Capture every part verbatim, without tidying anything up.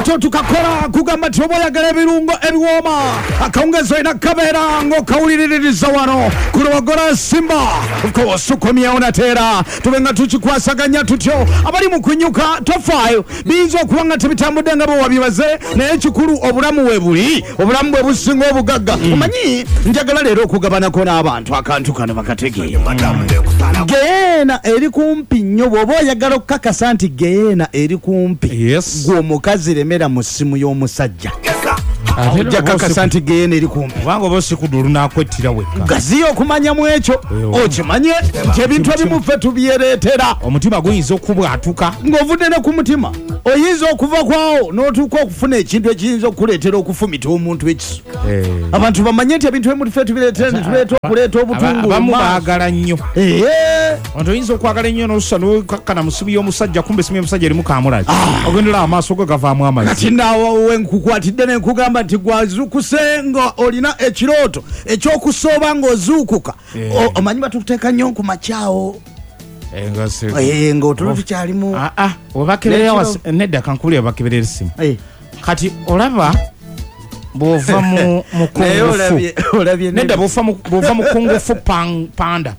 kato tukakora kugamba toboyagala ebirungo ebiwooma akawungezo ina kabeera ng'okawuliririza wano ku Lubogora Simba of course tukomyewo nateera tube nga tukikwasaganya tutyo abali mu kunyuka tofaayo biyinza okuba nga tebitambudde nga bwewabibaze naye kikulu obulamu we buli obulamu bwe businga obugagga omanyi njagala leero okugabanako n'abantu akantu kano bakategeera geena eri kumpi nnyo bw'oba oyagala okukakasa nti geena eri kumpi gwe omukazi remera mu ssimu y'omusajja ajja kakasa nti geena eri kumpi kubanga oba osikudu olunakwettira wekka gaziyo okumanya mu ekyo okimanye nti ebintu ebimu ffe tubyereetera omutima guyinza okubwatuka ng'ovudde ne ku mutima oyinza okuva kwawo n'otuuka okufuna ekintu ekiyinza okukuleetera okufumita omuntu ekisu abantu bamanye nti ebintu ebimu ffe tubireetera ne tuleeta okuleeta obutungulu abamu baagala nnyo abantu oyinza okwagala ennyo n'osusa n'okakkana mu simu y'omusajja kumbe esimu y'omusajja erimu kamulaki ogendera amaaso go gavaamu amazzi kati naawe wenkukwatidde ne nkugamba nti gwazukuse nga olina ekirooto ekyokusooba ng'ozuukuka omanyi batukuteeka nnyo ku makyawo ng'otulo tukyalimu nedda kankulira bakeberera essimu kati olaba bw'ova mu kungufu nedda bw'ova mu kungufu panda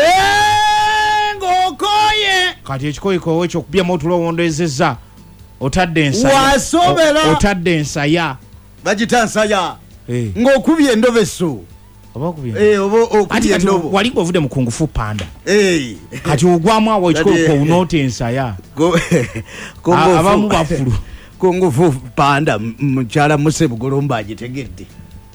ng'okooye kati ekikoyikowo ekyokubyamu otulowondezeza otadde ensaya otadde ensaya bagita nsaya ng'okubye endobo essu wali ng'ovudde mu kungufu panda kati ogwamu awo ekikoyiko unoota ensaya abamu bafulu kungufu panda mukyala Musebugolomba agitegedde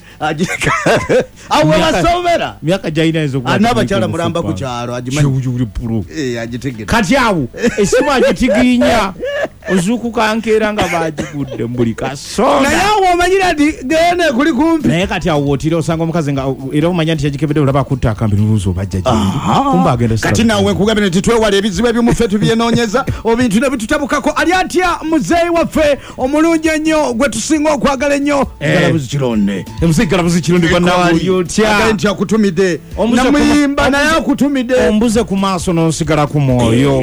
awo basomera myaka jaina ezo n'abakyala mulamba ku kyalo agimanyi agitegedde kati awo esimu agitiginya ozuukuka nkeera nga bagigudde mbuli kasonda naye awo omanyira nti gene kuli kumpi naye kati awo otira osanga omukazi nga era omanya nti yagikebedde olaba akutta akambi nuluuzi obajja kumba agenda kati nawe nkugambye nti twewala ebizibu ebimu ffe tubyenoonyeza obintu ne bitutabukako ali atya muzeeyi waffe omulungi ennyo gwe tusinga okwagala ennyo galabuzi kironde galabuzi kironde gwannaagala nti akutumidde namuyimba naye akutumidde ombuze ku maaso n'osigala ku mwoyo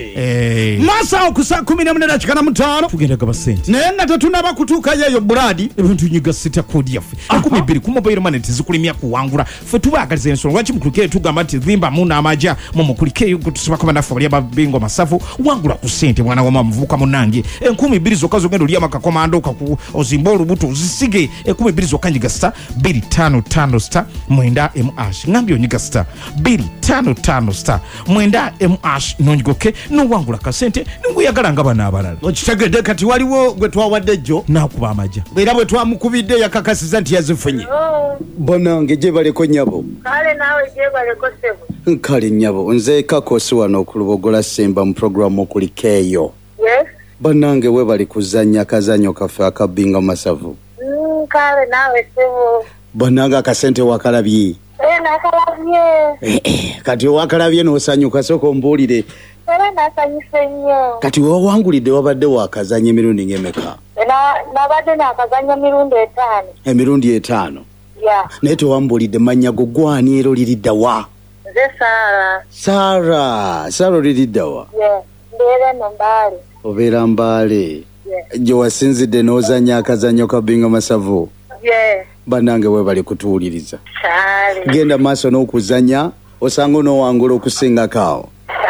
maaso awo ku saa kumi n'emu n'eddakiika na mutaano tugenda gaba ssente naye nga tetunaba kutuukayo eyo buladi ebintu nyiga sita kodi yaffe enkumi bbiri ku mobile money tezikulimya kuwangula ffe tubaagaliza ensonga lwaki mukulikeeyo tugamba nti limbamu n'amaja mumukulikeeyo tusobakoma naffe bali ababingo masafu wangula ku ssente mwana wama muvubuka munnange enkumi bbiri zokka zogenda olyama kakomando kaku ozimba olubuto ozisige enkumi bbiri zokka nyiga sita bbiri ttaano ttaano sita mwenda emu ash ngambye onyiga sita bbiri ttaano ttaano sita mwenda emu ash nonyigoke nowangula kasente ninguyagala nga bana abalala okitegedde kati waliwo gwe twawadde jjo nakuba amaja era bwe twamukubidde yakakasiza nti yazifunye bonange gyebaleko nyabo kale naawe gyebaleko sebo kale nyabo nze kakosi wano ku Lubogola Simba mu programu okulikeeyo yes bonange we bali kuzanya kazanyo kafe akabinga masavu mm, kale naawe sebo bonange akasente wakalabye eh nakalabye eh, eh, kati wakalabye n'osanyuka soko ombuulire era nasanyuse nnyo kati wawangulidde wabadde wakazanya emirundi ng'emeka nabadde nakazanya mirundi etaano emirundi etaano ya naye tewambulidde mannya go gwani ero liriddawa nze Saara Saara Saara liriddawa mbeera eno Mbaale obeera Mbaale gye wasinzidde n'ozanya akazanyo kabinga masavu bannange we bali kutuwuliriza genda maaso n'okuzanya osanga onoowangula okusingako awo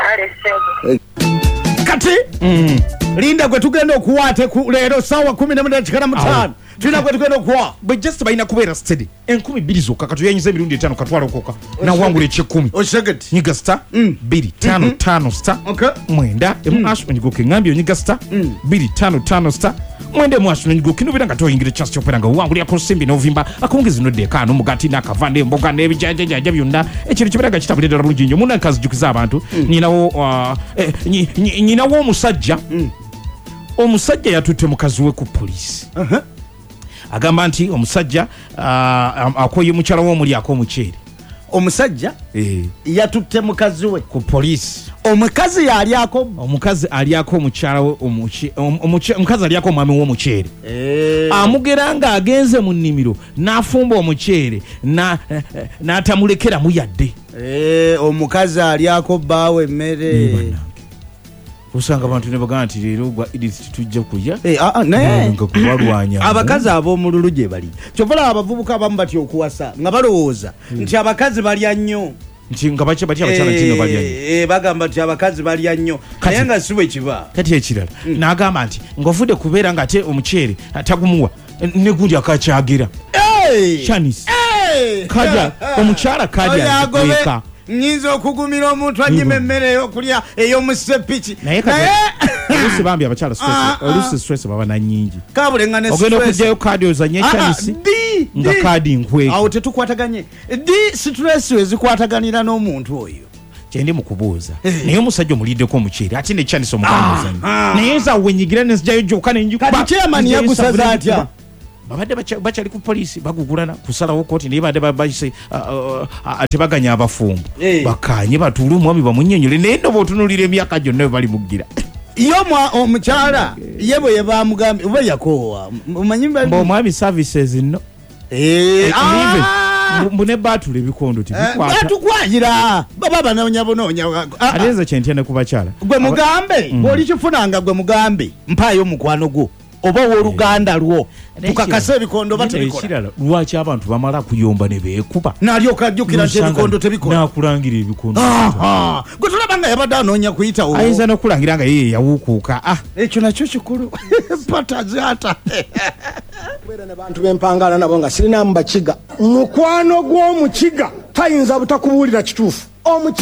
kati linda gwe tugenda okuwaate leero saawa kumi n'emu n'eddakiika na mutaano tulina gwe tugenda okuwa bwe just balina kubeera steady enkumi bbiri zokka katuyanyiza emirundi etaano katwala okoka nawangula ekyekumi okitegedde nyiga sita bbiri ttaano ttaano sita mwenda emu ash onyigoke ngambye onyiga sita bbiri ttaano ttaano sita mwende mwashi nonyigoke nobera nga toyingira chance kyopera nga wangulirako simbi novimba akawungezi nodeka n'omugati n'akavande emboga n'ebijajajaja byonna ekintu kibeera nga kitabulira bulungi nnyo muna nkazijukiza abantu nyinawo nyinawo omusajja omusajja yatutte mukazi we ku poliisi agamba nti omusajja akoye mukyala w'omulyako omuceere omusajja yatutte mukazi we ku poliisi omukazi yalyako omukazi alyako omukyala we omukazi alyako omwami w'omuceere amugera nga agenze mu nnimiro n'afumba omuceere n'atamulekeramu yadde omukazi alyako bbaawe emmere usanga abantu ne bagamba nti leero gwa Edith tujja kulya eh a a ne nga kubalwanya abakazi ab'omululu gye bali kyovala abavubuka abamu batya okuwasa nga balowooza nti abakazi balya nnyo nti nga bache batya abakyala kino balya nnyo eh bagamba nti abakazi balya nnyo naye nga si bwe kiba kati ekirala n'agamba nti ng'ovudde kubeera nga ate omuceere tagumuwa ne gundi akakyagira Shanice kadya omukyala kadya akweka nyinza okugumira omuntu anyima emmere ey'okulya ey'omusepiki naye oluusi bambi abakyala stress oluusi stress baba na nnyingi kabulenga ne ogenda okugyayo kaadi ozanye Shanice nga kaadi nkweka awo tetukwataganye di stress ezikwataganira n'omuntu oyo kyendi mukubuuza naye omusajja omuliddeko omuceere ate ne Shanice omukamuzanyi naye nza wenyigira nezijjayo gyokka nenjikuba kati chairman yagusaza atya babadde bakyali ku poliisi bagugulana kusalawo kooti naye badde bayise tebaganya abafumbo bakanye batuule omwami bamunnyonnyole naye no bootunuulira emyaka gyonna bwe bali muggira yo omukyala ye bwe yebamugambye oba yakoowa omanyi omwami services nno mbune baatula ebikondo tebatukwayira baba banoonya bunoonya ate nze kyentya ne ku bakyala gwe mugambe bw'oli kifunanga gwe mugambe mpaayo omukwano gwo oba w'oluganda lwo tukakase ebikondo batebikola lwaki abantu bamala kuyomba ne beekuba nalyoka ajjukira nti ebikondo tebikola nakulangira ebikondo gwe tulaba nga yabadde anoonya kuyitawo ayinza n'okulangira nga yeye yawuukuuka ekyo nakyo kikulu pata zata beera ne bantu b'empangala nabo nga sirinamu bakiga mukwano gw'omukiga tayinza butakubuulira kituufu.